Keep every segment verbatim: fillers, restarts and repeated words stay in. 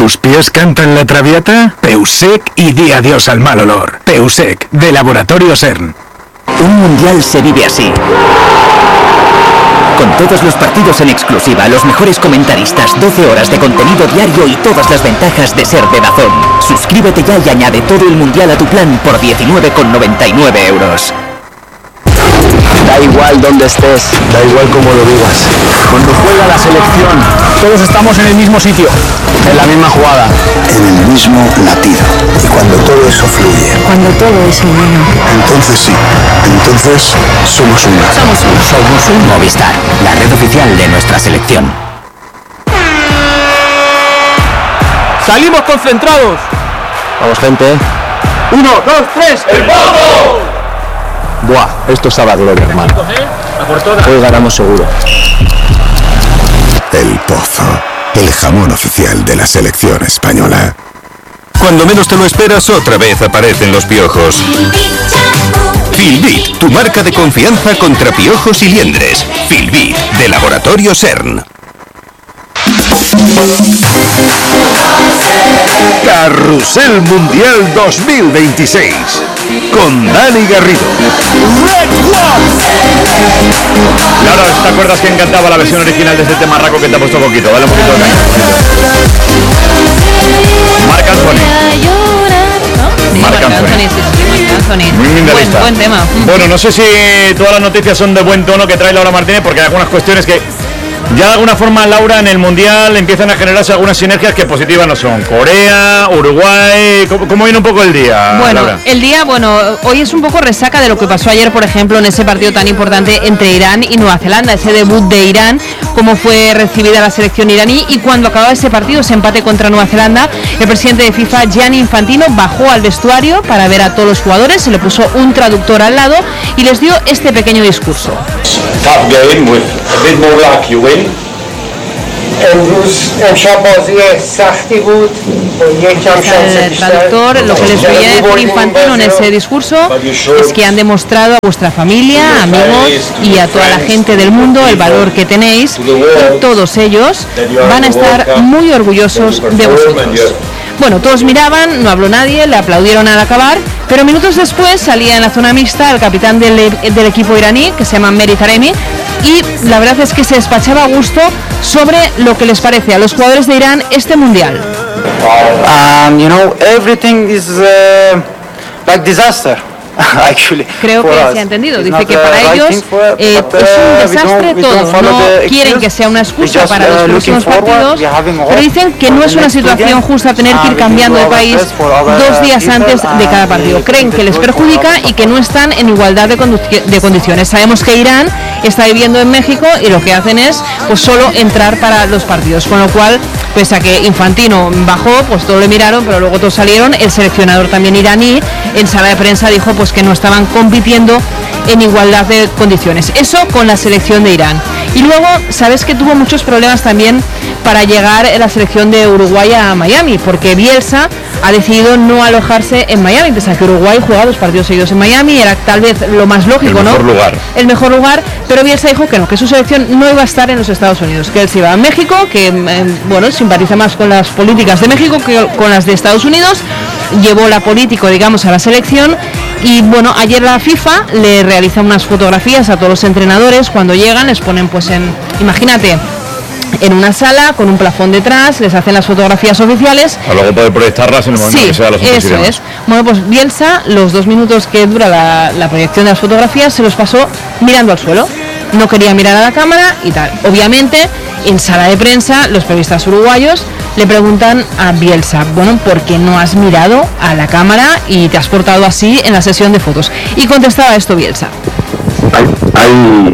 ¿Tus pies cantan la traviata? Peusec y di adiós al mal olor. Peusec, de Laboratorio CERN. Un mundial se vive así. Con todos los partidos en exclusiva, los mejores comentaristas, doce horas de contenido diario y todas las ventajas de ser de DAZN. Suscríbete ya y añade todo el mundial a tu plan por diecinueve con noventa y nueve euros. Da igual donde estés, da igual cómo lo vivas. Cuando juega la selección, todos estamos en el mismo sitio, en la misma jugada, en el mismo latido. Y cuando todo eso fluye, cuando todo es humano, entonces sí, entonces somos uno. Somos uno. Somos un Movistar, la red oficial de nuestra selección. ¡Salimos concentrados! Vamos, gente. ¡Uno, dos, tres! ¡El Pozo! Buah, esto es a la gloria, hermano. Hoy ganamos seguro. El Pozo, el jamón oficial de la selección española. Cuando menos te lo esperas, otra vez aparecen los piojos. Filbit, tu marca de confianza contra piojos y liendres. Filbit, de Laboratorio CERN. Carrusel Mundial dos mil veintiséis con Dani Garrido. Y ahora, ¿te acuerdas que encantaba la versión original de este tema raco que te ha puesto poquito? Dale un poquito de caña. Marc Anthony. Marc Anthony. Muy minimalista. Buen, buen tema. Bueno, no sé si todas las noticias son de buen tono que trae Laura Martínez, porque hay algunas cuestiones que ya de alguna forma, Laura, en el Mundial empiezan a generarse algunas sinergias que positivas no son. Corea, Uruguay, ¿cómo, cómo viene un poco el día, Bueno, Laura? el día, bueno, hoy es un poco resaca de lo que pasó ayer, por ejemplo, en ese partido tan importante entre Irán y Nueva Zelanda, ese debut de Irán, cómo fue recibida la selección iraní, y cuando acababa ese partido, ese empate contra Nueva Zelanda, el presidente de FIFA, Gianni Infantino, bajó al vestuario para ver a todos los jugadores, se le puso un traductor al lado y les dio este pequeño discurso. Tough game with a bit more luck, you win. El traductor, lo que les voy a decir Infantino en ese discurso es que han demostrado a vuestra familia, amigos y a toda la gente del mundo el valor que tenéis, y todos ellos van a estar muy orgullosos de vosotros. Bueno, todos miraban, no habló nadie, le aplaudieron al acabar, pero minutos después salía en la zona mixta el capitán del, del equipo iraní, que se llama Mehdi Taremi, y la verdad es que se despachaba a gusto sobre lo que les parece a los jugadores de Irán este mundial. Um, you know, everything is uh, like disaster. Actually, creo que se ha entendido, dice que para ellos eh, es un desastre todo, no quieren que sea una excusa para los próximos partidos, pero dicen que no es una situación justa tener que ir cambiando de país dos días antes de cada partido, creen que les perjudica y que no están en igualdad de, de condiciones. Sabemos que Irán está viviendo en México y lo que hacen es pues solo entrar para los partidos, con lo cual, pese a que Infantino bajó, pues todos le miraron, pero luego todos salieron. El seleccionador también iraní en sala de prensa dijo pues que no estaban compitiendo en igualdad de condiciones. Eso con la selección de Irán. Y luego, sabes que tuvo muchos problemas también para llegar en la selección de Uruguay a Miami, porque Bielsa ha decidido no alojarse en Miami, pese a que Uruguay juega dos partidos seguidos en Miami, era tal vez lo más lógico, el mejor ¿no? lugar. El mejor lugar, pero Bielsa dijo que no, que su selección no iba a estar en los Estados Unidos, que él se iba a México, que eh, bueno, simpatiza más con las políticas de México que con las de Estados Unidos, llevó la política, digamos, a la selección. Y bueno, ayer la FIFA le realiza unas fotografías a todos los entrenadores cuando llegan, les ponen pues en, imagínate, en una sala con un plafón detrás, les hacen las fotografías oficiales. Para luego poder proyectarlas en el momento sí, que sea los eso es. Bueno, pues Bielsa, los dos minutos que dura la, la proyección de las fotografías, se los pasó mirando al suelo. No quería mirar a la cámara y tal. Obviamente, en sala de prensa, los periodistas uruguayos le preguntan a Bielsa, bueno, ¿por qué no has mirado a la cámara y te has portado así en la sesión de fotos? Y contestaba esto Bielsa. Hay, hay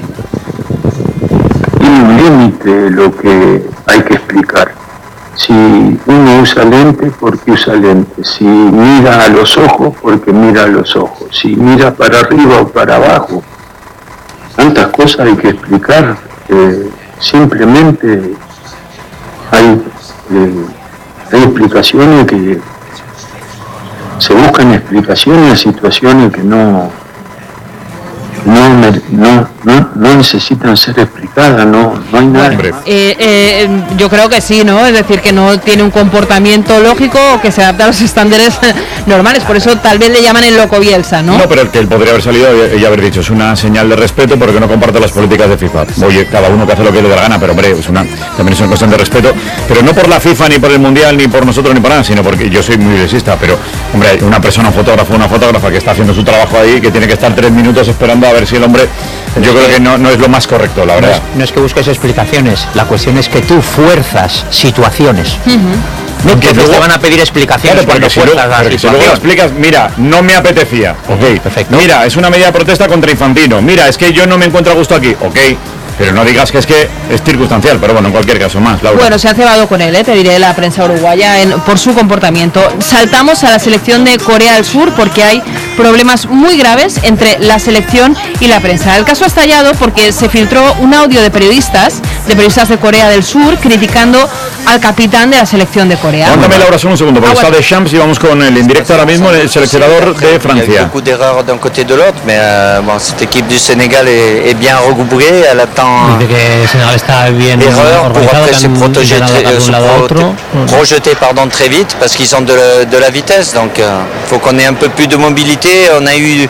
un límite lo que hay que explicar. Si uno usa lente, ¿por qué usa lente? Si mira a los ojos, porque mira a los ojos. Si mira para arriba o para abajo. Tantas cosas hay que explicar. Eh, simplemente hay... Eh, hay explicaciones que se buscan explicaciones a situaciones que no no, no, no, no necesitan ser explicadas, no, no hay nada. Eh, eh, yo creo que sí, ¿no? Es decir, que no tiene un comportamiento lógico o que se adapta a los estándares normales, por eso tal vez le llaman el loco Bielsa, ¿no? No, pero el que él podría haber salido y haber dicho, es una señal de respeto porque no comparto las políticas de FIFA. Oye, cada uno que hace lo que le da la gana, pero hombre, es una, también es una cuestión de respeto, pero no por la FIFA, ni por el Mundial, ni por nosotros, ni por nada, sino porque yo soy muy iglesista, pero, hombre, una persona, un fotógrafo, una fotógrafa que está haciendo su trabajo ahí, que tiene que estar tres minutos esperando a ver si el hombre, yo creo que no, no es lo más correcto, la verdad. No es, no es que busques explicaciones, la cuestión es que tú fuerzas situaciones. Uh-huh. No, que luego te van a pedir explicaciones, claro, porque si luego, porque si luego explicas, mira, no me apetecía, ok, perfecto. Mira, es una medida de protesta contra Infantino, mira, es que yo no me encuentro a gusto aquí, ok. Pero no digas que es que es circunstancial, pero bueno, en cualquier caso más, Laura. Bueno, se ha cebado con él, ¿eh? Te diré, la prensa uruguaya en, por su comportamiento. Saltamos a la selección de Corea del Sur porque hay problemas muy graves entre la selección y la prensa. El caso ha estallado porque se filtró un audio de periodistas, de periodistas de Corea del Sur, criticando al capitán de la selección de Corea. Cuéntame, Laura, solo un segundo, porque ah, está bueno. de Champs y vamos con el indirecto ahora mismo, el seleccionador de Francia. Il y a beaucoup d'erreurs d'un côté de l'autre, mais euh, bon, cette équipe du Sénégal est, est bien regroupée, elle attend Dice que el Senegal está bien erreur pour après se protéger, très, se pro, projeter pardon, très vite parce qu'ils ont de la, de la vitesse, donc il euh, faut qu'on ait un peu plus de mobilité. On a eu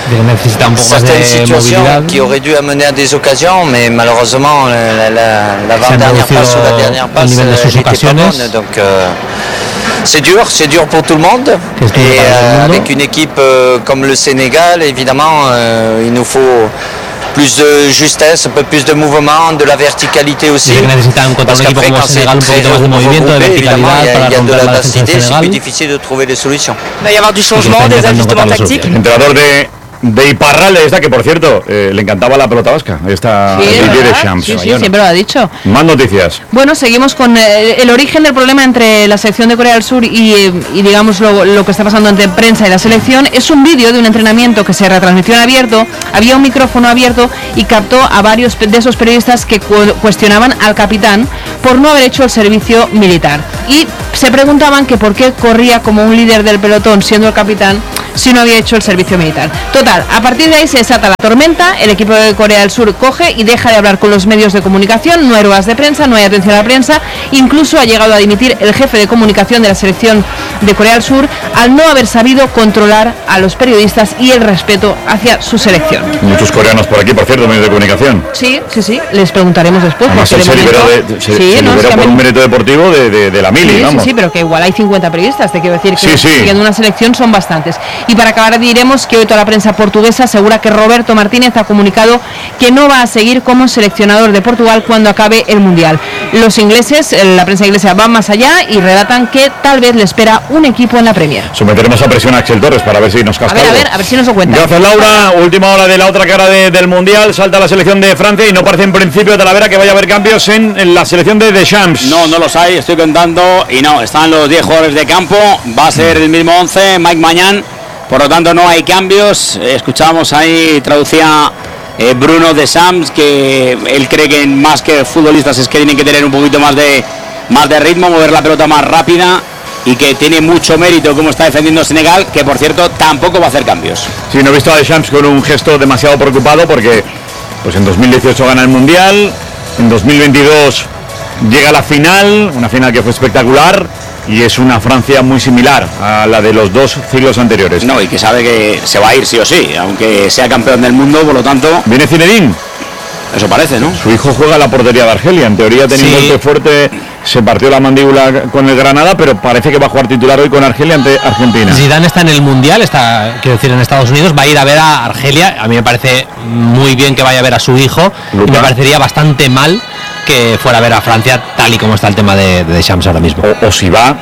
certaines situations qui auraient dû amener à des occasions, mais malheureusement la, la, la avant-dernière passe ou la dernière passe n'était pas bonne, donc euh, c'est dur, c'est dur pour tout le monde. Et euh, avec une équipe euh, comme le Sénégal, évidemment, euh, il nous faut plus de justesse, un peu plus de mouvement, de la verticalité aussi. Parce qu'après, quand c'est très regroupé, évidemment, il y a, il y a de la densité, c'est plus difficile de trouver des solutions. Il va y avoir du changement, des ajustements tactiques. Entrenador de de Iparralde, esta que por cierto eh, le encantaba la pelota vasca, esta sí, de Champs. Sí, sí, siempre lo ha dicho. Más noticias. Bueno, seguimos con eh, el origen del problema entre la selección de Corea del Sur y, eh, y digamos lo, lo que está pasando entre prensa y la selección. Es un vídeo de un entrenamiento que se retransmitió en abierto, había un micrófono abierto y captó a varios de esos periodistas que cu- cuestionaban al capitán por no haber hecho el servicio militar. Y se preguntaban que por qué corría como un líder del pelotón siendo el capitán si no había hecho el servicio militar. Total, a partir de ahí se desata la tormenta, el equipo de Corea del Sur coge y deja de hablar con los medios de comunicación, no hay ruedas de prensa, no hay atención a la prensa, incluso ha llegado a dimitir el jefe de comunicación de la selección de Corea del Sur al no haber sabido controlar a los periodistas y el respeto hacia su selección. Muchos coreanos por aquí, por cierto, medios de comunicación. Sí, sí, sí, les preguntaremos después. Además, se, se liberó, de, se, sí, se no, liberó es por un mérito deportivo de, de, de la mili, sí, vamos. Sí, sí, pero que igual hay cincuenta periodistas, te quiero decir que sí, sí. siguiendo una selección son bastantes. Y para acabar diremos que hoy toda la prensa portuguesa asegura que Roberto Martínez ha comunicado que no va a seguir como seleccionador de Portugal cuando acabe el Mundial. Los ingleses, la prensa inglesa va más allá y relatan que tal vez le espera un equipo en la Premier. Someteremos a presión a Axel Torres para ver si nos casca. A ver, algo. a ver, a ver si nos lo cuenta. Gracias, Laura. Última hora de la otra cara de, del Mundial. Salta la selección de Francia y no parece en principio de Talavera que vaya a haber cambios en, en la selección de Deschamps. No, no los hay, estoy contando y no, están los diez jugadores de campo, va a ser el mismo once, Mike Mañán. Por lo tanto no hay cambios. Escuchamos ahí, traducía eh, Bruno Deschamps, que él cree que más que futbolistas es que tienen que tener un poquito más de, más de ritmo, mover la pelota más rápida y que tiene mucho mérito como está defendiendo Senegal, que por cierto tampoco va a hacer cambios. Sí, no he visto a Deschamps con un gesto demasiado preocupado porque pues en dos mil dieciocho gana el Mundial, en dos mil veintidós llega a la final, una final que fue espectacular. Y es una Francia muy similar a la de los dos siglos anteriores. No, y que sabe que se va a ir sí o sí, aunque sea campeón del mundo, por lo tanto... Viene Zinedine. Eso parece, ¿no? Su hijo juega a la portería de Argelia. En teoría tenía sí. un golpe fuerte, se partió la mandíbula con el Granada, pero parece que va a jugar titular hoy con Argelia ante Argentina. Zidane está en el Mundial, está, quiero decir, en Estados Unidos, va a ir a ver a Argelia. A mí me parece muy bien que vaya a ver a su hijo, Luca. Y me parecería bastante mal que fuera a ver a Francia tal y como está el tema de, de Deschamps ahora mismo. O, o si va,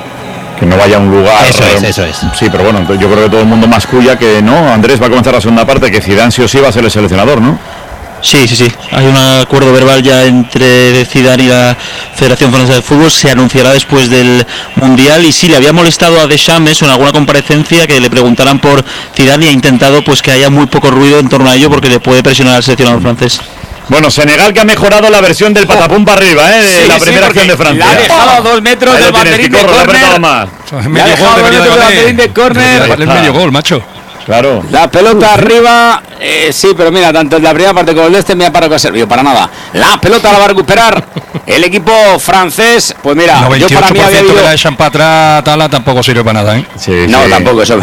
que no vaya a un lugar... Eso es, eso es. Sí, pero bueno, yo creo que todo el mundo masculla que no. Andrés, va a comenzar la segunda parte, que Zidane sí o sí va a ser el seleccionador, ¿no? Sí, sí, sí. Hay un acuerdo verbal ya entre Zidane y la Federación Francesa de Fútbol. Se anunciará después del Mundial. Y sí, le había molestado a Deschamps en alguna comparecencia que le preguntaran por Zidane y ha intentado pues que haya muy poco ruido en torno a ello porque le puede presionar al seleccionador francés. Bueno, Senegal que ha mejorado la versión del patapum para arriba, ¿eh? De sí, la primera sí, acción de Francia. La ha dejado a dos metros del banderín de córner. Le ha dejado a dos metros del banderín de córner. Es medio gol, macho. Claro. La pelota arriba, eh, sí, pero mira, tanto en la primera parte como el de este me ha parado que ha servido para nada. La pelota la va a recuperar el equipo francés. Pues mira, yo para mí había habido... que la echan para atrás, Tala, tampoco sirve para nada, ¿eh? Sí, no, sí. tampoco eso.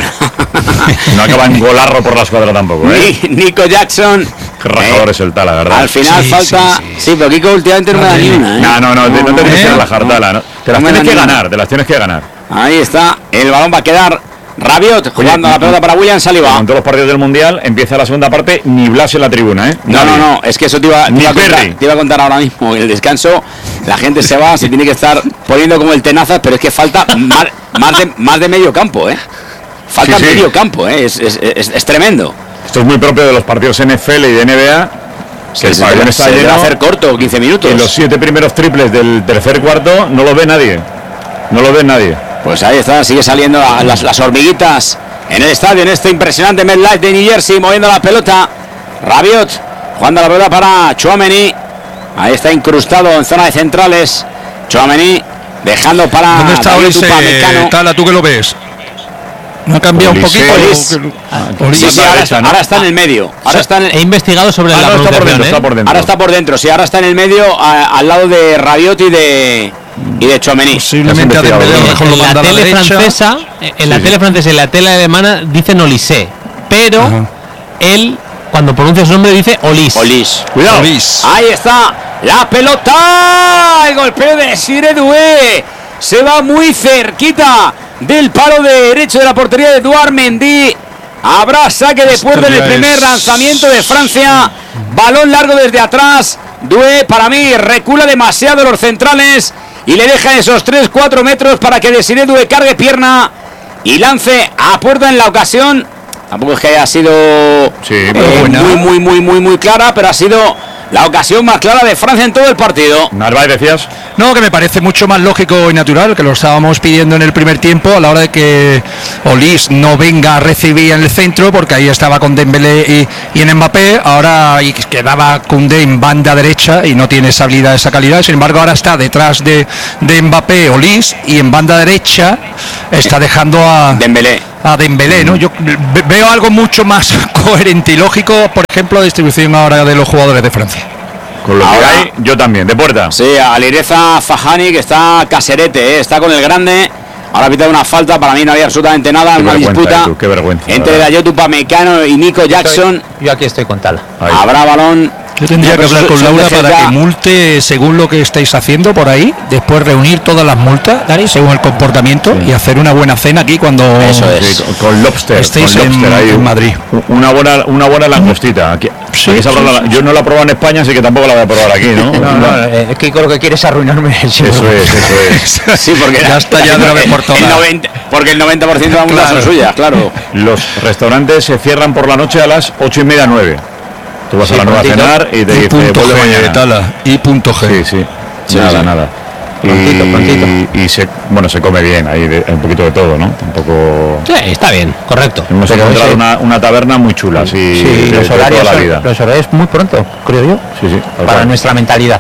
No acaba en golarro por la escuadra tampoco, ¿eh? Ni, Nico Jackson. Qué rajador eh, es el Tala, ¿verdad? Al final sí, falta... Sí, sí. sí, pero Kiko últimamente no me da ni una, ¿eh? No, no, no, no, no te tienes que relajar, Tala, ¿no? Te las no tienes que ninguna. ganar, te las tienes que ganar. Ahí está, el balón va a quedar Rabiot jugando Oye, la pelota para William Saliba. Con todos los partidos del Mundial empieza la segunda parte, ni Blas en la tribuna, ¿eh? No, no, no, es que eso te iba, te, iba a contar, te iba a contar ahora mismo. En el descanso, la gente se va, se tiene que estar poniendo como el tenazas, pero es que falta más, más, de, más de medio campo, ¿eh? Falta sí, sí. medio campo, ¿eh? Es, es, es, es tremendo. Esto es muy propio de los partidos N F L y de N B A. Que el pabellón está lleno, hacer corto, quince minutos. Y los siete primeros triples del tercer cuarto no los ve nadie. No los ve nadie. Pues ahí está, sigue saliendo la, las, las hormiguitas en el estadio, en este impresionante MetLife de New Jersey, moviendo la pelota. Rabiot jugando la pelota para Tchouaméni. Ahí está incrustado en zona de centrales. Tchouaméni dejando para... ¿Dónde está Olise? Tala, ¿tú que lo ves? ¿No ha cambiado Olise. un poquito? Olis. Olise. Sí, sí, ahora, está, ¿no? ahora está en el medio. Ahora está en el... He investigado sobre ah, la no, está por dentro, ¿eh? está por dentro. Ahora está por dentro, sí, ahora está en el medio, a, al lado de Rabiot y de... y de Tchouaméni. Posiblemente a Dembélé, mejor en lo la manda tele a la francesa, en la sí, tele sí. francesa y en la tele alemana dicen Olise, pero Ajá. él cuando pronuncia su nombre dice Olis. Olis. Cuidado. Olis. Ahí está la pelota. El golpeo de Sire Doué. Se va muy cerquita del palo de derecho de la portería de Edouard Mendy. Habrá saque de puerta en el primer es... lanzamiento de Francia. Balón largo desde atrás. Doué, para mí, recula demasiado los centrales y le deja esos tres cuatro metros para que Desiré Doué cargue pierna y lance a puerta en la ocasión. Tampoco es que haya sido sí, eh, muy, muy, muy, muy, muy clara, pero ha sido la ocasión más clara de Francia en todo el partido. Narváez, decías. No, que me parece mucho más lógico y natural, que lo estábamos pidiendo en el primer tiempo, a la hora de que Olis no venga a recibir en el centro, porque ahí estaba con Dembélé y, y en Mbappé, ahora y quedaba Koundé en banda derecha y no tiene esa habilidad, esa calidad. Sin embargo, ahora está detrás de, de Mbappé Olis y en banda derecha está dejando a Dembélé. a Dembélé, ¿no? Yo veo algo mucho más coherente y lógico, por ejemplo, la distribución ahora de los jugadores de Francia. Con lo que ahora, hay, yo también, de puerta. Sí, Alireza Fahani, que está caserete, ¿eh? Está con el grande. Ahora ha pitado una falta, para mí no había absolutamente nada, qué una disputa tú, qué vergüenza, entre Dayot Upamecano y Nico Jackson. Estoy, yo aquí estoy con Tala. Ahí. Habrá balón. Yo tendría que hablar con Laura para que multe según lo que estáis haciendo por ahí, después reunir todas las multas, Dani, según el comportamiento, sí. y hacer una buena cena aquí cuando eso es. Sí, con, con lobster, estéis con lobster en, ahí, en Madrid. Una buena, una buena langostita. Aquí, sí, aquí sí, la, sí. Yo no la he probado en España, así que tampoco la voy a probar aquí, ¿no? no, no, es que lo que quieres es arruinarme. Eso es, eso es. Sí, porque ya está ya de una vez por todas. El noventa, porque el noventa por ciento de las multas claro. son suyas, claro. Los restaurantes se cierran por la noche a las ocho y media, nueve. Tú vas sí, a la nueva a cenar y te y dice punto vuelve G, mañana. Tala, y punto G. Sí, sí. sí nada, sí. nada. Prontito, y, prontito. y se, bueno, se come bien, ahí de, un poquito de todo, ¿no? Un poco... Sí, está bien, correcto. Hemos Pero encontrado ese... una, una taberna muy chula, sí, sí de, los, horarios de toda la vida. Son, los horarios muy pronto, creo yo. Sí, sí. Para cual. Nuestra mentalidad.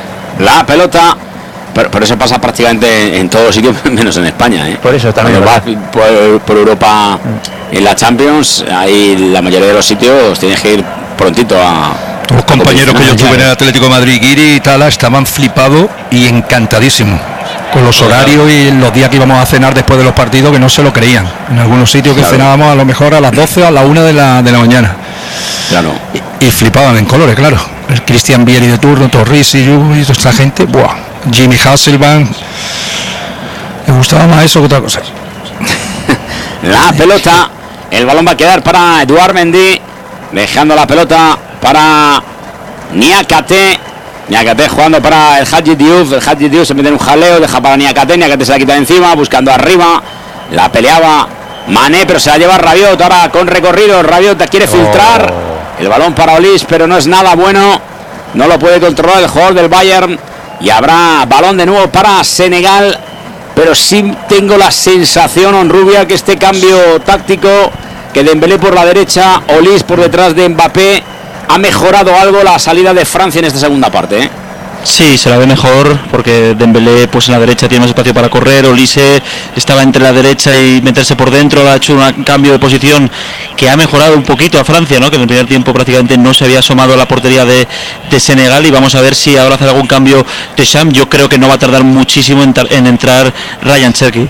La pelota... Pero, pero eso pasa prácticamente en todos los sitios, menos en España, ¿eh? Por eso también. Cuando vas por, por Europa en la Champions, ahí la mayoría de los sitios tienes que ir prontito a... Los compañeros que yo tuve en el Atlético de Madrid, Guiri y Tala, estaban flipados y encantadísimos con los horarios y los días que íbamos a cenar después de los partidos, que no se lo creían. En algunos sitios que claro. cenábamos a lo mejor a las doce o a la una de la, de la mañana. Claro. Y, y flipaban en colores, claro. El Cristian Vieri de turno, Torres y yo y toda esta gente, ¡buah! Jimmy Hasselbank. Me gustaba más eso que otra cosa. La pelota, el balón va a quedar para Edouard Mendy, dejando la pelota para Niakate. Niakate jugando para el Hadji Diouf. El Hadji Diouf se mete en un jaleo, deja para Niakate. Niakate se la quita de encima, buscando arriba. La peleaba Mané, pero se la lleva Rabiot. Ahora con recorrido, Rabiot quiere filtrar. Oh. El balón para Olis, pero no es nada bueno. No lo puede controlar el jugador del Bayern. Y habrá balón de nuevo para Senegal. Pero sí tengo la sensación, Onrubia, que este cambio táctico, que Dembélé por la derecha, Olis por detrás de Mbappé, ha mejorado algo la salida de Francia en esta segunda parte, ¿eh? Sí, se la ve mejor porque Dembélé pues en la derecha tiene más espacio para correr, Olise estaba entre la derecha y meterse por dentro, ha hecho un cambio de posición que ha mejorado un poquito a Francia, ¿no? Que en el primer tiempo prácticamente no se había asomado a la portería de, de Senegal, y vamos a ver si ahora hace algún cambio Deschamps. Yo creo que no va a tardar muchísimo en, en entrar Ryan Cherki.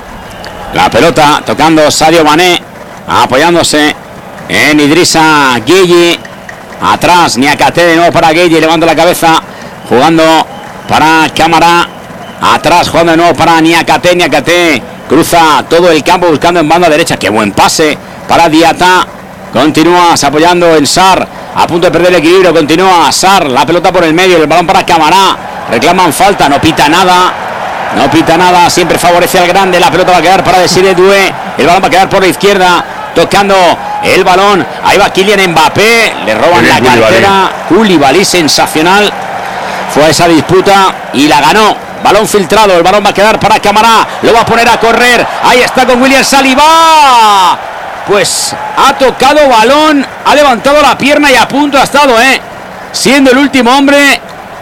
La pelota tocando Sadio Mané, apoyándose en Idrissa Gueye, atrás Niakate de nuevo para Gueye, levanta la cabeza, jugando para Camara, atrás jugando de nuevo para Niakate, Niakate cruza todo el campo buscando en banda derecha, qué buen pase para Diata, continúa apoyando en Sarr, a punto de perder el equilibrio, continúa Sarr, la pelota por el medio, el balón para Camara, reclaman falta, no pita nada, no pita nada, siempre favorece al grande, la pelota va a quedar para Desiré Doué, el balón va a quedar por la izquierda, tocando el balón, ahí va Kylian Mbappé, le roban bien, la cartera, Koulibaly, sensacional, fue a esa disputa y la ganó, balón filtrado, el balón va a quedar para Camara, lo va a poner a correr, ahí está con William Saliba, pues ha tocado balón, ha levantado la pierna y a punto ha estado, eh, siendo el último hombre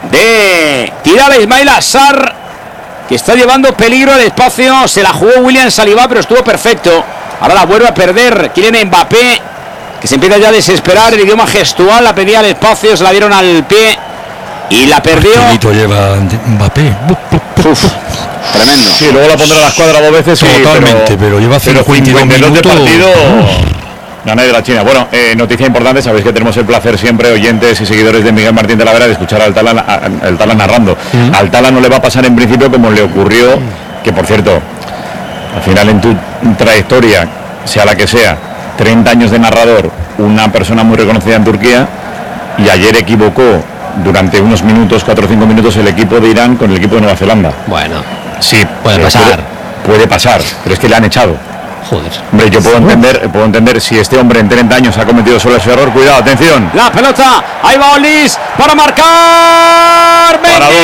de tirar a Ismail Assar, que está llevando peligro al espacio, se la jugó William Saliba, pero estuvo perfecto. Ahora la vuelve a perder Kylian Mbappé, que se empieza ya a desesperar, el idioma gestual, la pedía al espacio, se la dieron al pie y la perdió. Lleva Mbappé. Uf, tremendo. Sí, luego la pondrá a la escuadra dos veces. Totalmente, sí, pero, pero lleva cincuenta y dos de partido. Gané de la China. Bueno, eh, noticia importante, sabéis que tenemos el placer siempre, oyentes y seguidores de Miguel Martín Talavera, de escuchar al Tala, a, al Tala narrando. Uh-huh. Al Tala no le va a pasar en principio como le ocurrió, que por cierto, al final en tu trayectoria, sea la que sea, treinta años de narrador, una persona muy reconocida en Turquía, y ayer equivocó durante unos minutos, cuatro o cinco minutos, el equipo de Irán con el equipo de Nueva Zelanda. Bueno, sí, puede pasar. Puede, puede pasar, pero es que le han echado. Joder. Hombre, yo puedo entender, puedo entender si este hombre en treinta años ha cometido solo ese error. Cuidado, atención. La pelota, ahí va Olis para marcar.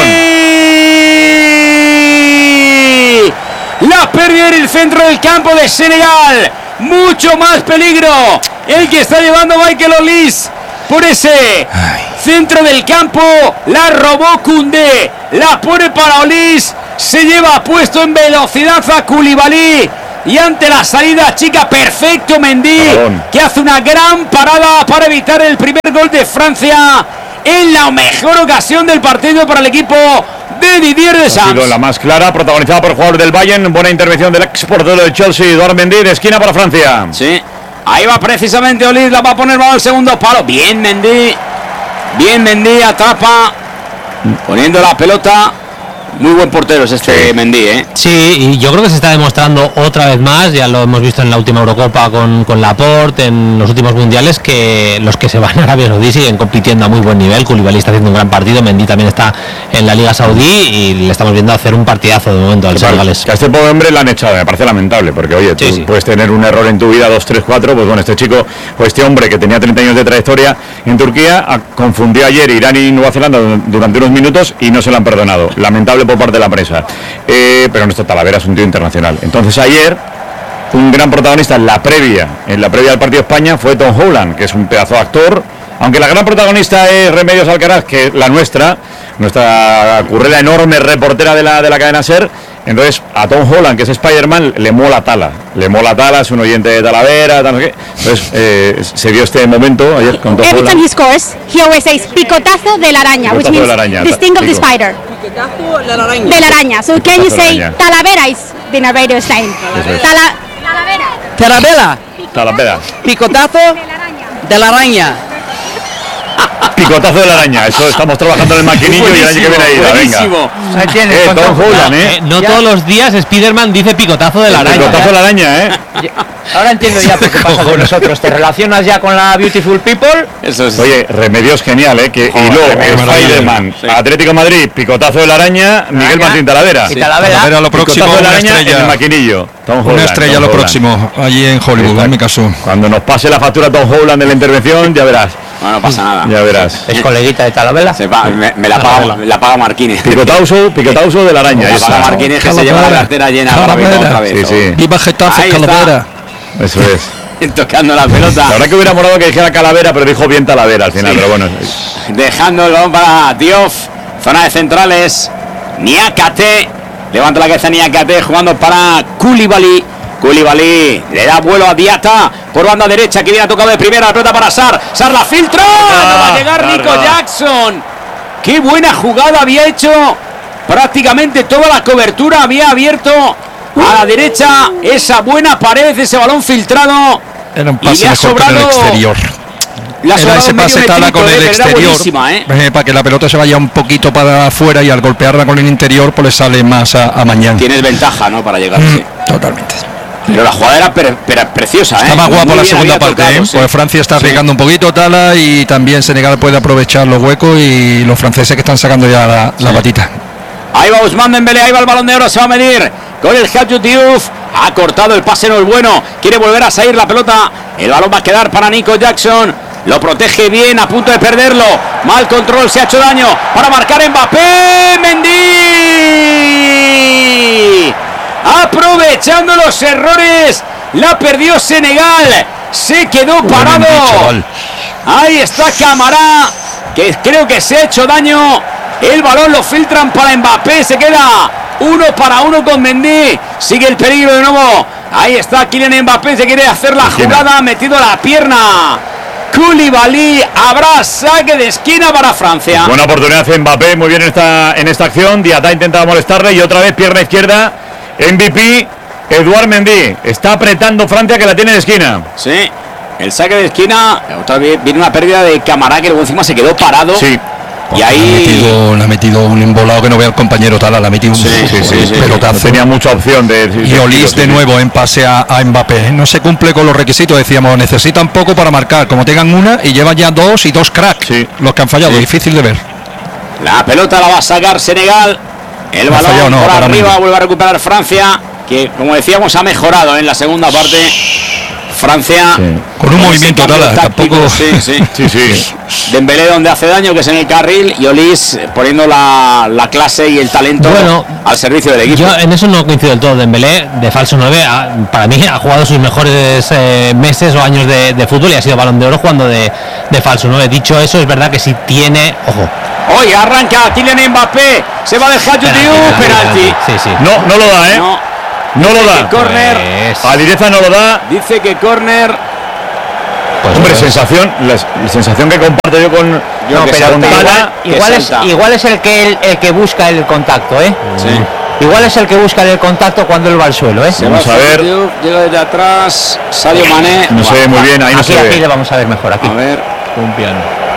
Mendy. La pérdida en el centro del campo de Senegal. Mucho más peligro el que está llevando Michael Olis por ese Ay. centro del campo. La robó Koundé, la pone para Olis. Se lleva puesto en velocidad a Koulibaly. Y ante la salida chica, perfecto Mendy, Perdón. que hace una gran parada para evitar el primer gol de Francia en la mejor ocasión del partido para el equipo de Didier Deschamps. Ha sido la más clara, protagonizada por el jugador del Bayern. Buena intervención del ex portero del Chelsea, Edouard Mendy, de esquina para Francia. Sí, ahí va precisamente Olis, la va a poner mal al segundo palo. Bien Mendy, bien Mendy, atrapa, poniendo la pelota. Muy buen portero es este sí. Mendy, ¿eh? Sí, y yo creo que se está demostrando otra vez más, ya lo hemos visto en la última Eurocopa con, con Laporte, en los últimos mundiales, que los que se van a Arabia Saudí siguen compitiendo a muy buen nivel. Koulibaly está haciendo un gran partido, Mendy también está en la Liga Saudí y le estamos viendo hacer un partidazo de momento al senegalés. Que a este pobre hombre le han echado, me parece lamentable, porque oye, tú sí, sí. puedes tener un error en tu vida, dos, tres, cuatro, pues bueno, este chico, o este hombre que tenía treinta años de trayectoria en Turquía, confundió ayer Irán y Nueva Zelanda durante unos minutos y no se lo han perdonado. Lamentable por parte de la prensa. Eh, pero nuestro Talavera es un tío internacional. Entonces ayer un gran protagonista en la previa, en la previa del partido de España fue Tom Holland, que es un pedazo de actor, aunque la gran protagonista es Remedios Alcaraz, que es la nuestra, nuestra currela enorme reportera de la, de la cadena SER. Entonces a Tom Holland, que es Spider-Man, le mola Tala, le mola Tala, es un oyente de Talavera, tal, no sé qué. Entonces eh, se dio este momento ayer con Tom Every Holland. time he scores, he always says picotazo de la araña, Picotazo which means de la araña, the sting of the pico. spider. Picotazo de la araña. De la araña. So can you Picotazo de say la araña. Talavera is the narrator saying? Tala, Talavera. Talavera. Picotazo de la araña. Picotazo de la araña, eso estamos trabajando en el maquinillo y el año que viene ahí, venga. Eh, Tom Holland, ¿eh? No, no todos los días Spiderman dice picotazo de la araña. Picotazo de la araña, ¿eh? Ahora entiendo ya por qué pasa con nosotros. Te relacionas ya con la Beautiful People. Eso es. Oye, Remedios genial, ¿eh? Que hiló Spiderman, sí. Atlético Madrid, picotazo de la araña, Miguel Martín Talavera. Sí. Talavera. Talavera lo próximo, picotazo de la una araña estrella. en el maquinillo. Tom Una Holland, estrella Tom lo Holland. próximo, allí en Hollywood, en mi caso. Cuando nos pase la factura a Tom Holland de la intervención, ya verás. No, no pasa nada. Ya verás. Es coleguita de Talavera. Se va, me, me la paga, la paga Marquines. Picotauso, picotauso de la araña. La paga Marquines, que se lleva la cartera llena ahora mismo otra vez. Sí, sí. Viva Getafe, Calavera. Eso es. Tocando la pelota. La verdad que hubiera molado que dijera Calavera, pero dijo bien Talavera al final, sí. Pero bueno. Dejando el balón para Diouf. Zona de centrales. Niakate. Levanta la cabeza Niakate jugando para Koulibaly. Koulibaly le da vuelo a Diata por banda derecha, que viene a tocado de primera, la pelota para Sar. Sar la filtra. Ah, no va a llegar Nico Jackson. Qué buena jugada había hecho. Prácticamente toda la cobertura había abierto a la derecha esa buena pared, ese balón filtrado. Era un pase mejor con el exterior. Era ese pase tala con el exterior, ¿eh? Eh, para que la pelota se vaya un poquito para afuera y al golpearla con el interior pues le sale más a, a mañana. Tienes ventaja, ¿no? Para llegar. Mm, sí. Totalmente. Pero la jugada era pre pre preciosa, ¿eh? Está más guapo la segunda parte, tocado, ¿eh? Sí. Pues Francia está arriesgando sí. un poquito, Tala, y también Senegal puede aprovechar los huecos y los franceses que están sacando ya la, sí. la patita. Ahí va Ousmane Dembélé, ahí va el Balón de Oro, se va a medir con el Hadji Diouf. Ha cortado el pase, no es bueno. Quiere volver a salir la pelota. El balón va a quedar para Nico Jackson. Lo protege bien, a punto de perderlo. Mal control, se ha hecho daño. Para marcar Mbappé. Mendy. Aprovechando los errores. La perdió Senegal. Se quedó parado. Ahí está Camara, que creo que se ha hecho daño. El balón lo filtran para Mbappé. Se queda uno para uno con Mendy. Sigue el peligro de nuevo. Ahí está Kylian Mbappé. Se quiere hacer la jugada. Ha metido la pierna Koulibaly. Habrá saque de esquina para Francia. Buena oportunidad de Mbappé. Muy bien en esta, en esta acción. Diata intenta molestarle. Y otra vez pierna izquierda. M V P Edouard Mendy. Está apretando Francia, que la tiene de esquina. Sí. El saque de esquina. Otra vez viene una pérdida de Camara, que luego encima se quedó parado. Sí. Y ahí le ha, metido, le ha metido un embolado que no vea el compañero Tala, le ha metido un sí, sí, sí, sí, pelotazo. Sí, tenía mucha opción de. de y Olís de nuevo en pase a, a Mbappé. No se cumple con los requisitos, decíamos, necesitan poco para marcar. Como tengan una y llevan ya dos y dos cracks sí. los que han fallado, sí. difícil de ver. La pelota la va a sacar Senegal. El no balón fallado, no, por arriba, vuelve a recuperar Francia, que como decíamos ha mejorado en la segunda parte. Francia sí. con un movimiento Tala, tampoco. Sí, sí. sí, sí. Dembélé donde hace daño, que es en el carril, y Olís poniendo la, la clase y el talento bueno, al servicio del equipo. Yo en eso no coincido del todo. Dembélé de falso nueve, para mí ha jugado sus mejores eh, meses o años de, de fútbol y ha sido Balón de Oro jugando de, de falso nueve. Dicho eso, es verdad que si tiene, ojo. Hoy arranca Kylian Mbappé, se va del Hadji Diouf, penalti. Sí, sí. No, no lo da, ¿eh? No. No lo da. Córner. Pues... Alireza no lo da. Dice que córner. Pues Hombre, pues... sensación, la, la sensación que comparto yo con. Yo no, pero igual, igual, es, igual es el que el, el que busca el contacto, ¿eh? Sí. Igual es el que busca el contacto cuando él va al suelo, ¿eh? Vamos a ver. Llega desde atrás. Sadio Mané. No se ve muy bien, ahí no aquí, se ve. Aquí le vamos a ver mejor. Aquí. A ver. Un piano.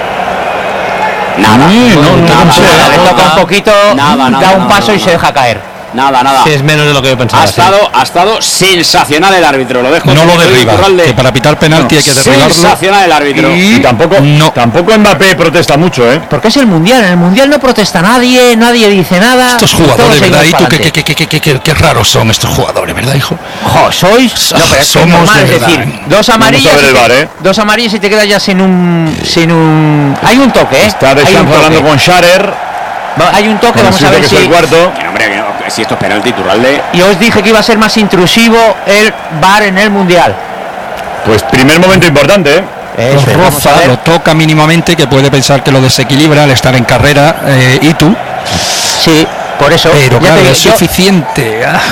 Nada. Sí, no, no, nada, no, nada, le toca un poquito, nada, nada, da un paso nada, y se deja caer. Nada, nada. Sí, es menos de lo que yo pensaba. Ha estado, sí. ha estado sensacional el árbitro. Lo dejo. No lo derriba. De... Que para pitar penalti no. hay que derribarlo. Sensacional el árbitro. Y, y tampoco, no. tampoco Mbappé protesta mucho, ¿eh? Porque es el mundial. En el mundial no protesta nadie, nadie dice nada. Estos jugadores, ¿verdad? ¿Y tú qué, qué, qué, qué, qué, qué, qué raros son estos jugadores, verdad, hijo? Jo, sois. No, pero es somos normal, es decir, ¿eh? dos amarillas. El bar, ¿eh? Dos amarillas y te quedas ya sin un, sin un. Hay un toque, ¿eh? Está hablando con Sharer. Hay un toque, vamos a ver si. El cuarto. Que, hombre, que no, si esto es penalti, Iturralde. Y os dije que iba a ser más intrusivo el V A R en el mundial. Pues primer momento importante, ¿eh? Eso, lo roza, lo toca mínimamente, que puede pensar que lo desequilibra al estar en carrera. Eh, ¿Y tú? Sí, por eso. Pero claro, es yo... suficiente. Ah.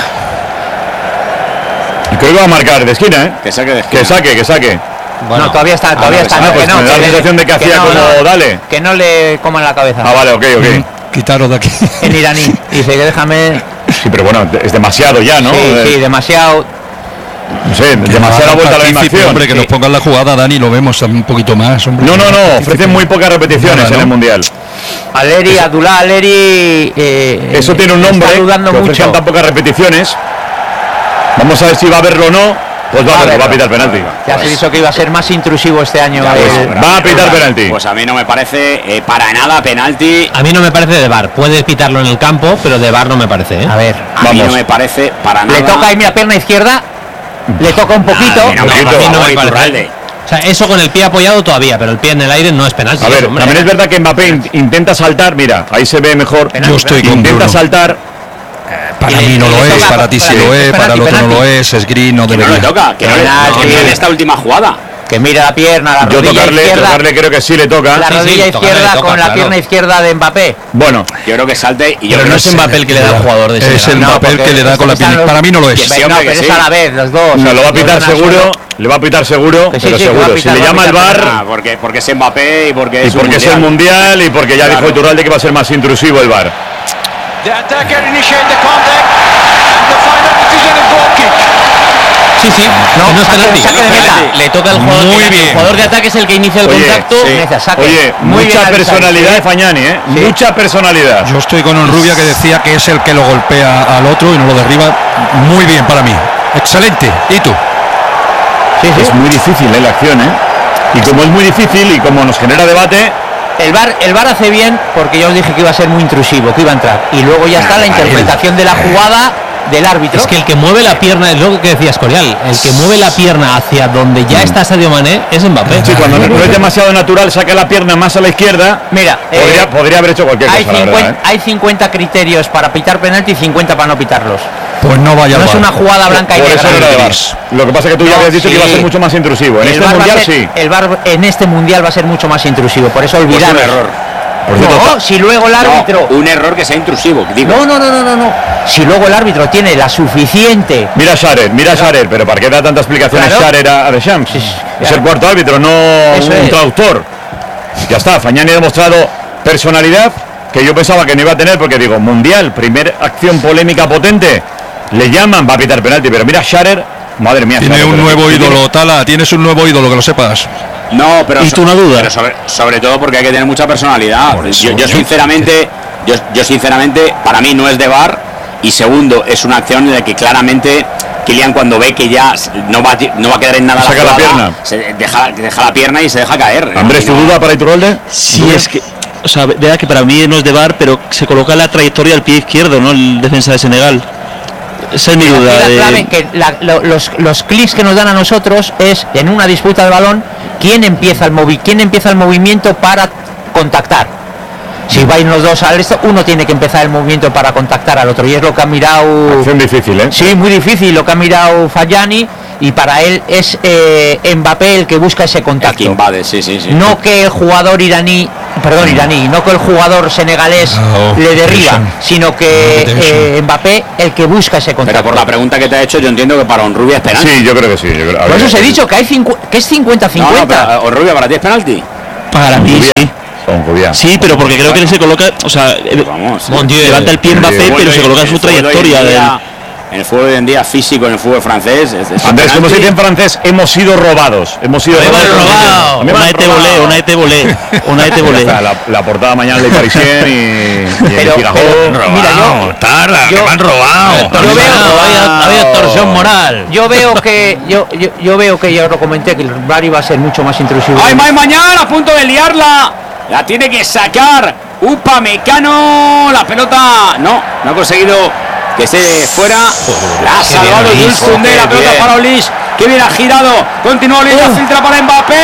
Y creo que va a marcar de esquina, ¿eh? Que saque de esquina. Que saque, que saque. Bueno, no, todavía está, todavía ah, no, está. No, pues que no, me da la sensación de que, que hacía no, como no, dale. Que no le coman la cabeza. Ah, vale, ok, ok. Mm. Quitaros de aquí. En iraní. Dice que déjame. Sí, pero bueno, es demasiado ya, ¿no? Sí, sí, demasiado. No sé, que demasiada vuelta a la animación. Hombre, que sí. nos pongan la jugada, Dani, lo vemos un poquito más. Hombre. No, no, no, ofrecen muy pocas repeticiones nada, ¿no? en el mundial. Aleri, Abdullah Aleri. Eh, Eso tiene un nombre. Está dudando que mucho. tan pocas repeticiones. Vamos a ver si va a verlo o no. Pues va a, verlo, va a pitar penalti. Ya se dijo que iba a ser más intrusivo este año. Ya, eh, pues, va a pitar penalti. Pues a mí no me parece eh, para nada penalti. A mí no me parece de V A R. Puedes pitarlo en el campo, pero de V A R no me parece, ¿eh? A ver, a Vamos. mí no me parece para nada. Le toca ahí, mira, pierna izquierda. Le toca un poquito. Ah, no, no, no, a mí no me Iturralde. parece. O sea, eso con el pie apoyado todavía, pero el pie en el aire no es penalti. A ver, hombre. también es verdad que Mbappé in intenta saltar. Mira, ahí se ve mejor. Penalti, Yo estoy con Intenta Bruno. saltar. Para mí no lo es, para ti sí lo es, para el otro no lo es, es gris, no debe no le toca, que no le toca en esta última jugada. que mira la pierna, la Yo rodilla tocarle, izquierda. tocarle creo que sí le toca. La sí, rodilla sí, izquierda tocarle, con toca, la claro. pierna izquierda de Mbappé. Bueno, yo creo que salte y yo pero no es Mbappé el que le da al jugador de Es el Mbappé el que le da con la pierna. Para mí no lo es. No, pero es a la vez, los dos. No, lo va a pitar seguro, le va a pitar seguro, Que sí, pero sí, va a seguro. Si pitar, le va a llama el pitar, V A R, Ah, porque, porque es Mbappé y porque y es un porque es el mundial y porque ya Claro. dijo Iturralde que va a ser más intrusivo el V A R. The attacker initiate the contact and the final decision is goal kick. Sí, sí, no, no es penalti. saque de meta. Le toca al jugador. Muy el bien. jugador de ataque es el que inicia el Oye, contacto. sí. Neza, saque. Oye, Muy mucha bien personalidad de avisado, Fagnani, ¿eh? Sí. Mucha personalidad. Yo estoy con Rubia que decía que es el que lo golpea al otro y no lo derriba. Muy bien para mí. Excelente. ¿Y tú? Sí, sí. Es muy difícil ¿eh? la acción, ¿eh? Y como es muy difícil y como nos genera debate, El V A R, el V A R hace bien porque yo os dije que iba a ser muy intrusivo, que iba a entrar. Y luego ya está la interpretación de la jugada del árbitro. Es que el que mueve la pierna, es lo que decía Escorial, el que mueve la pierna hacia donde ya está Sadio Mané es Mbappé. sí, cuando no es demasiado natural, saca la pierna más a la izquierda. Mira, podría, eh, podría haber hecho cualquier hay, cosa, la cincuenta, verdad, ¿eh? hay cincuenta criterios para pitar penalti y cincuenta para no pitarlos. Pues no vaya No al es V A R. una jugada blanca y Por eso negra. no era de V A R. Lo que pasa es que tú ya No, habías dicho que iba a sí. ser mucho más intrusivo. En El este V A R va a mundial ser- sí. El V A R en este mundial va a ser mucho más intrusivo, por eso Pues olvidar. un error. Por cierto, No, si luego el árbitro. No, un error que sea intrusivo, digo. No, no, no, no, no, no. Si luego el árbitro tiene la suficiente. Mira a Sharer, mira a Sharer, pero ¿para qué da tanta explicación Claro. a Sharer a, a Deschamps? Es el cuarto árbitro, no Eso un es. traductor. Ya está, Fagnani ha demostrado personalidad que yo pensaba que no iba a tener porque digo, mundial, primer acción polémica potente, le llaman, va a pitar penalti, pero mira a Sharer, madre mía. Tiene Sharer, un pero nuevo ¿qué ídolo, tiene? Tala. Tienes un nuevo ídolo, que lo sepas. No, pero ¿Y so- tú una duda? pero sobre, sobre todo porque hay que tener mucha personalidad. Por eso, Yo, yo ¿eh? sinceramente, yo, yo sinceramente, para mí no es de V A R. Y segundo, es una acción en la que claramente Kylian, cuando ve que ya no va, a ti- no va a quedar en nada Saca la jugada, pierna. se deja, deja la pierna y se deja caer. Andrés, ¿tu No. duda para Iturralde? Sí, es que, o sea, vea que para mí no es de V A R, pero se coloca la trayectoria del pie izquierdo, ¿no? El defensa de Senegal. Esa es mi Aquí duda. la de- clave que la- lo- los, los clics que nos dan a nosotros es en una disputa de balón quién empieza el movi quién empieza el movimiento para contactar. Si vais los dos al esto, uno tiene que empezar el movimiento para contactar al otro y es lo que ha mirado. Acción difícil, ¿eh? Sí, muy difícil lo que ha mirado Fagnani y para él es eh, Mbappé el que busca ese El que contacto. invade, sí, sí, sí. No que el jugador iraní, perdón, iraní, no que el jugador senegalés No, le derriba, Deschamps. sino que No, Deschamps. eh, Mbappé el que busca ese contacto. Pero por la pregunta que te ha hecho, yo entiendo que para Onrubia es penalti. Sí, yo creo que sí. Yo creo, a Por ver, eso os he dicho que hay cincu- que es cincuenta No, no, cincuenta. pero Onrubia para ti es penalti. Para mí sí. Con Cubiá. Sí, pero porque creo que él se coloca, o sea, eh, Vamos. Mon Dieu, levanta el pie Mbappé, Bueno, pero se en- coloca en su el fútbol hoy en trayectoria. día- del- En el fútbol hoy en día físico, en el fútbol francés. Es, es Andrés, como se penalti. dice en francés, hemos sido robados. Hemos sido Hemos robados. robado. A mí me Una han ete robado. volé, una ete volé, una ete volé. Está La, la portada mañana de Parisien y, y el Pero- Figaro. pero, mira, yo- Tarda, yo- que me han robado. Yo veo, había, había torsión moral. yo veo que yo, yo, yo veo que ya os lo comenté que el V A R iba a ser mucho más intrusivo. ¡Ay, Mike Mañana! A punto de liarla. La tiene que sacar Upamecano. La pelota. No, no ha conseguido que esté fuera. La ha salvado bien, Jules Olis. Koundé. La Qué pelota bien. para Olis. Que bien ha girado. Continúa Olis. La filtra para Mbappé.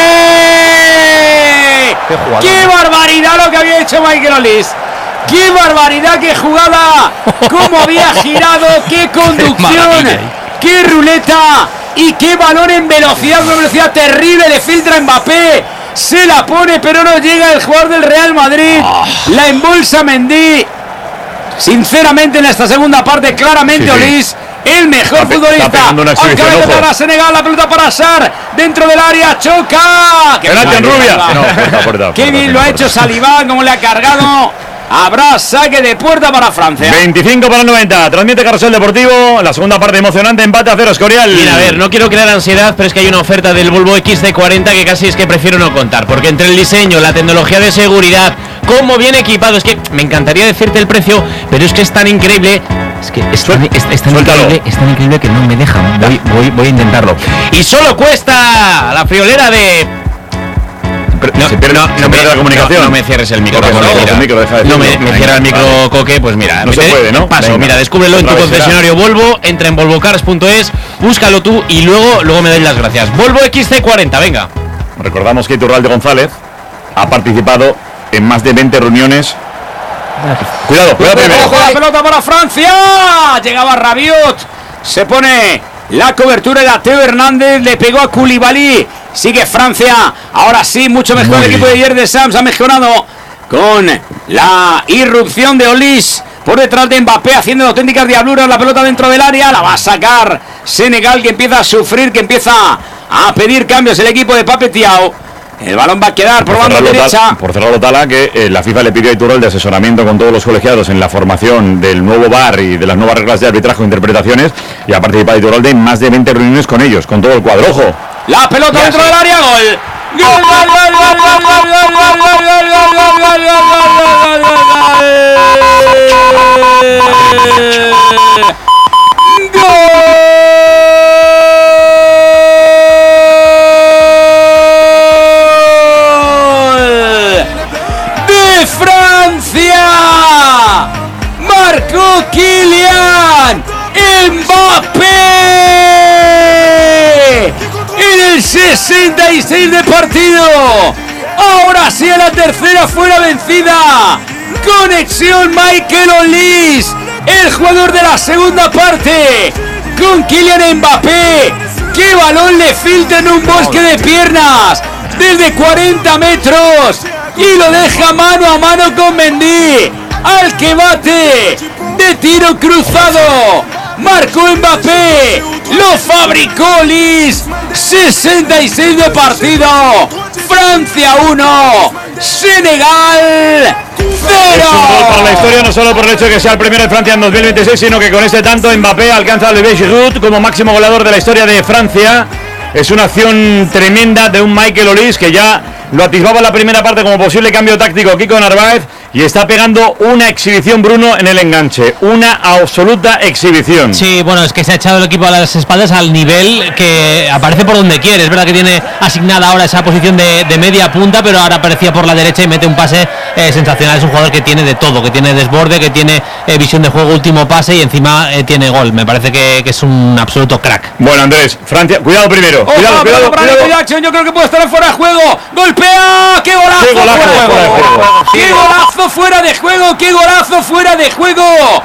Qué jugador. ¡Qué barbaridad lo que había hecho Michael Olis! ¡Qué barbaridad! ¡Qué jugada! ¡Cómo había girado! ¡Qué conducción! maravilla. ¡Qué ruleta! ¡Y qué balón en velocidad! Una velocidad terrible. Le filtra Mbappé. Se la pone, pero no llega el jugador del Real Madrid. La embolsa Mendy. Sinceramente, en esta segunda parte, claramente Sí, sí. Olis, el mejor Está pe- futbolista. está pegando una exhibición, Acaba de ojo. pegar a Senegal, la pelota para Sar. Dentro del área, choca. ¡Qué Penalti en bien, Rubia. Salivá! No, puerta, puerta, Qué puerta, bien lo ha puerta. hecho Salivá, como le ha cargado. Habrá saque de puerta para Francia. veinticinco para el noventa. Transmite Carrusel Deportivo. La segunda parte emocionante. Empate a cero, Escorial. Mira, a ver, no quiero crear ansiedad, pero es que hay una oferta del Volvo X C cuarenta que casi es que prefiero no contar, porque entre el diseño, la tecnología de seguridad, cómo viene equipado, es que me encantaría decirte el precio, pero es que es tan increíble. Es que es tan, es- es tan Suéltalo. increíble, es tan increíble que no me dejan. Voy, voy, voy a intentarlo. Y solo cuesta la friolera de. No, se pierde, no, se no, pierde me, la comunicación. no, no me cierres el micro. Coque, Coque, no, mira. el micro, deja de no me, decirlo. me cierra el micro, Vale. Coque, pues mira. No me- se puede, ¿no? Paso, Venga. mira, descúbrelo en tu Otra vez será. concesionario Volvo, entra en volvocars punto es, búscalo tú y luego, luego me dais las gracias. Volvo X C cuarenta, venga. Recordamos que Iturralde González ha participado en más de veinte reuniones. Cuidado, cuidado primero. Ojo, la pelota para Francia. Llegaba Rabiot. Se pone la cobertura de Teo Hernández, le pegó a Koulibaly. Sigue Francia, ahora sí, mucho mejor el equipo de ayer de Sams, ha mejorado con la irrupción de Olise por detrás de Mbappé, haciendo auténticas diabluras, la pelota dentro del área, la va a sacar Senegal, que empieza a sufrir, que empieza a pedir cambios el equipo de Pape Thiaw. El balón va a quedar por banda derecha. Tal, por cerrarlo Tala, que eh, la FIFA le pidió a Iturralde de asesoramiento con todos los colegiados en la formación del nuevo V A R y de las nuevas reglas de arbitraje o interpretaciones, y ha participado Iturralde en más de veinte reuniones con ellos, con todo el cuadro. ¡Ojo! La pelota dentro del área, gol. ¡Gol, gol, gol, gol, gol, gol, gol, gol, gol, gol, gol, gol, gol, de Francia! Marcó Kylian Mbappé en el sesenta y seis de partido. Ahora sí, a la tercera fuera vencida. Conexión Michael Olise, el jugador de la segunda parte, con Kylian Mbappé. ¡Qué balón le filtra en un bosque de piernas desde cuarenta metros! Y lo deja mano a mano con Mendy, al que bate de tiro cruzado. Marcó Mbappé, lo fabricó Olise. Sesenta y seis de partido. Francia uno, Senegal cero. Es un gol para la historia, no solo por el hecho de que sea el primero de Francia en dos mil veintiséis, sino que con este tanto Mbappé alcanza al Olivier Giroud como máximo goleador de la historia de Francia. Es una acción tremenda de un Michael Olise que ya lo atisbaba en la primera parte como posible cambio táctico Kiko Narváez, y está pegando una exhibición, Bruno, en el enganche. Una absoluta exhibición. Sí, bueno, es que se ha echado el equipo a las espaldas al nivel que aparece por donde quiere. Es verdad que tiene asignada ahora esa posición de, de media punta, pero ahora aparecía por la derecha y mete un pase eh, sensacional. Es un jugador que tiene de todo, que tiene desborde, que tiene eh, visión de juego, último pase, y encima eh, tiene gol. Me parece que, que es un absoluto crack. Bueno, Andrés, Francia, cuidado primero. Ojo, cuidado, cuidado, cuidado, cuidado. Jackson, yo creo que puede estar fuera de juego. Golpea, qué golazo, qué golazo fuera, fuera de juego. Qué golazo fuera de juego, qué golazo fuera de juego.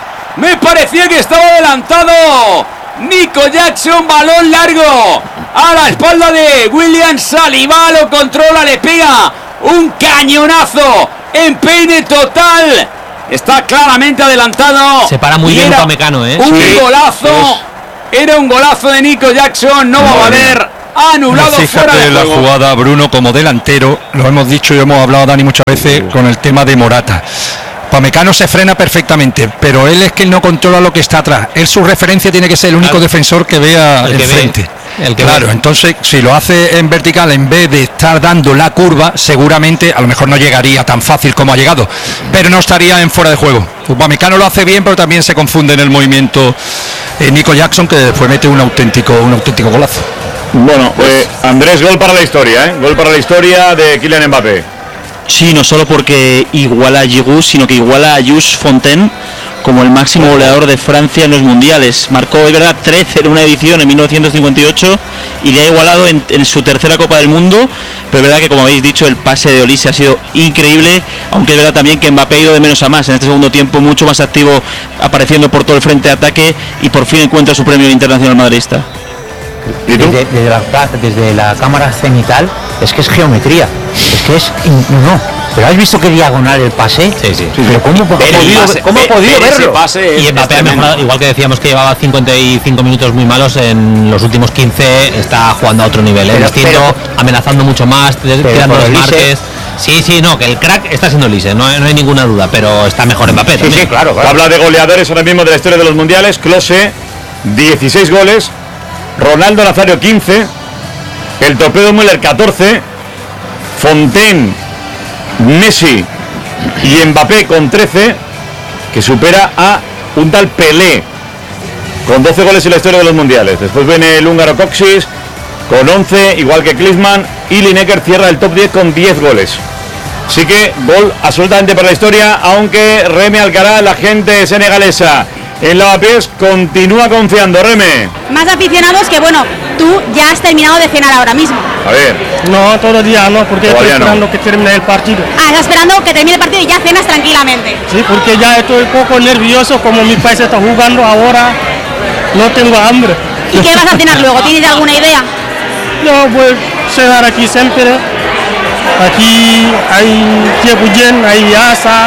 Me parecía que estaba adelantado Nico Jackson, balón largo a la espalda de William Saliba, lo controla, le pega un cañonazo en peine total. Está claramente adelantado. Se para muy bien Upamecano, ¿eh? Un sí. golazo. Era un golazo de Nico Jackson, no va a valer. Anulado Fíjate fuera de la juego. jugada, Bruno, como delantero, lo hemos dicho y hemos hablado, Dani, muchas veces con el tema de Morata. Upamecano se frena perfectamente, pero él es que él no controla lo que está atrás. Él, su referencia tiene que ser el único claro. defensor que vea el, que frente. Ve, el que claro, ve. Entonces, si lo hace en vertical en vez de estar dando la curva, seguramente a lo mejor no llegaría tan fácil como ha llegado, pero no estaría en fuera de juego. Upamecano lo hace bien, pero también se confunde en el movimiento eh, Nico Jackson, que después mete un auténtico, un auténtico golazo. Bueno, eh, Andrés, gol para la historia, ¿eh? Gol para la historia de Kylian Mbappé. Sí, no solo porque iguala a Giroud, sino que iguala a Jules Fontaine como el máximo goleador de Francia en los mundiales. Marcó, es verdad, trece en una edición en mil novecientos cincuenta y ocho y le ha igualado en, en su tercera Copa del Mundo, pero es verdad que, como habéis dicho, el pase de Olise ha sido increíble, aunque es verdad también que Mbappé ha ido de menos a más en este segundo tiempo, mucho más activo, apareciendo por todo el frente de ataque, y por fin encuentra su premio internacional madridista. Desde, desde, la, desde la cámara cenital es que es geometría, es que es no, pero ¿has visto qué diagonal el pase? Sí, sí. Pero ¿cómo, ha podido, pase, ¿cómo ha podido verlo? Pase y Mbappé ha mejorado, igual que decíamos que llevaba cincuenta y cinco minutos muy malos, en los últimos quince está jugando a otro nivel, ¿eh? Distinto, pero, amenazando mucho más, tirando los marques. Sí, sí, no, que el crack está siendo Olise, no, no hay ninguna duda, pero está mejor Mbappé sí, también. Sí, claro, claro. Habla de goleadores ahora mismo de la historia de los mundiales. Klose, dieciséis goles. Ronaldo Nazario, quince. El Torpedo Müller, catorce. Fontaine, Messi y Mbappé con trece, que supera a un tal Pelé con doce goles en la historia de los mundiales. Después viene el húngaro Kocsis con once, igual que Klinsmann, y Lineker cierra el top diez con diez goles. Así que gol absolutamente para la historia, aunque Remy Alcaraz, la gente senegalesa en Lavapiés, continúa confiando. Reme. Más aficionados que, bueno, tú ya has terminado de cenar ahora mismo. A ver. No, todavía no, porque estoy esperando no. que termine el partido. Ah, estás esperando que termine el partido y ya cenas tranquilamente. Sí, porque ya estoy un poco nervioso, como mi país está jugando ahora, no tengo hambre. ¿Y qué vas a cenar luego? ¿Tienes alguna idea? Yo voy a cenar aquí siempre. Aquí hay tiepuyén, hay asa,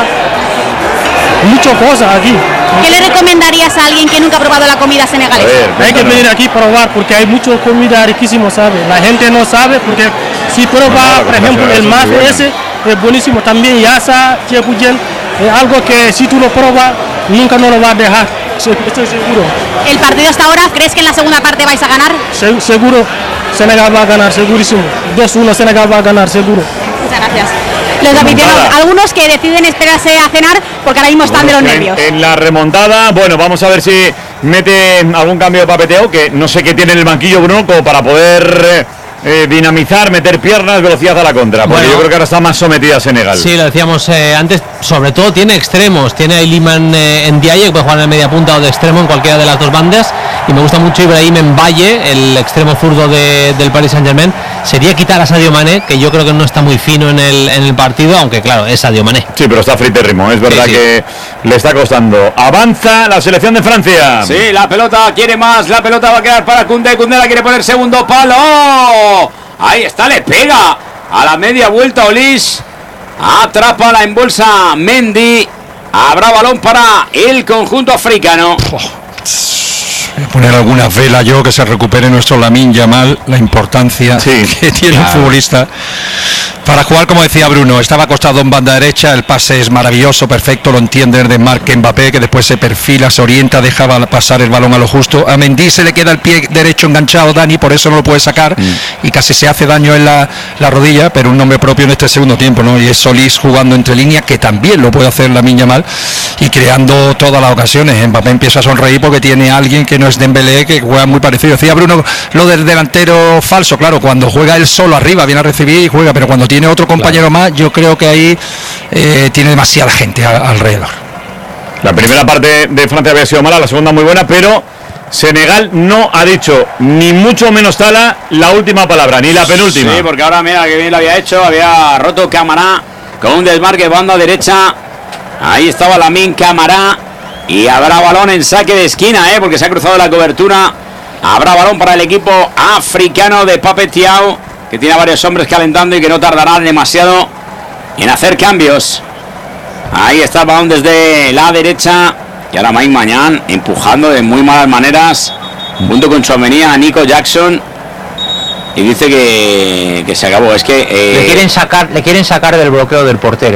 muchas cosas aquí. ¿Qué le recomendarías a alguien que nunca ha probado la comida senegalesa? Hay que venir aquí a probar porque hay mucha comida riquísima, ¿sabes? La gente no sabe porque si prueba, por ejemplo, el maf ese es buenísimo también, yasa, tiepuyén, es algo que si tú lo pruebas nunca no lo vas a dejar, estoy seguro. ¿El partido hasta ahora, crees que en la segunda parte vais a ganar? Se, seguro, Senegal va a ganar, segurísimo. dos uno Senegal va a ganar, seguro. Muchas gracias. Los aficionados, algunos que deciden esperarse a cenar porque ahora mismo están de los nervios. En, en la remontada, bueno, vamos a ver si mete algún cambio de papeteo, que no sé qué tiene en el banquillo Bruno, como para poder eh, dinamizar, meter piernas, velocidad a la contra, porque bueno, yo creo que ahora está más sometida a Senegal. Sí, lo decíamos eh, antes, sobre todo tiene extremos, tiene a Iliman eh, Ndiaye, que puede jugar en la media punta o de extremo en cualquiera de las dos bandas, y me gusta mucho Ibrahim Mbaye, el extremo zurdo de, del Paris Saint-Germain. Sería quitar a Sadio Mané, que yo creo que no está muy fino en el, en el partido, aunque claro, es Sadio Mané. Sí, pero está fritérrimo, es verdad sí, sí. que le está costando. Avanza la selección de Francia. Sí, la pelota quiere más, la pelota va a quedar para Koundé, Koundé la quiere poner segundo palo. ¡Oh! Ahí está, le pega a la media vuelta Olís. Atrapa la embolsa Mendy. Habrá balón para el conjunto africano. Oh. Voy a poner algunas velas yo, que se recupere nuestro Lamine Yamal, la importancia sí, que tiene claro. un futbolista para jugar, como decía Bruno. Estaba acostado en banda derecha, el pase es maravilloso, perfecto, lo entiende de Marc Mbappé, que después se perfila, se orienta, dejaba pasar el balón a lo justo. A Mendy se le queda el pie derecho enganchado, Dani, por eso no lo puede sacar mm. y casi se hace daño en la, la rodilla, pero un nombre propio en este segundo tiempo, ¿no? Y es Solís jugando entre líneas, que también lo puede hacer Lamine Yamal y creando todas las ocasiones. Mbappé empieza a sonreír porque tiene a alguien que no es Dembélé, que juega muy parecido. Decía Bruno lo del delantero falso, claro, cuando juega él solo arriba viene a recibir y juega, pero cuando tiene otro compañero claro. más, yo creo que ahí eh, tiene demasiada gente a, alrededor. La primera parte de Francia había sido mala, la segunda muy buena, pero Senegal no ha dicho ni mucho menos Tala la última palabra, ni la penúltima. Sí, porque ahora mira que bien lo había hecho, había roto Camara con un desmarque banda derecha. Ahí estaba Lamine Camara. Y habrá balón en saque de esquina, ¿eh? Porque se ha cruzado la cobertura. Habrá balón para el equipo africano de Pape Thiaw, que tiene a varios hombres calentando y que no tardarán demasiado en hacer cambios. Ahí está el balón desde la derecha. Y ahora Mike Mañán empujando de muy malas maneras, junto con Tchouaméni a Nico Jackson. Y dice que, que se acabó. Es que eh... le quieren sacar, le quieren sacar del bloqueo del portero.